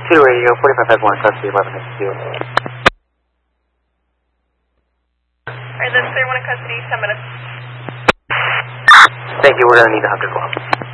2 radio, 4551, custody, 1162. Alright, that's 31 in custody, 10 minutes. Thank you, we're going to need a 100 call.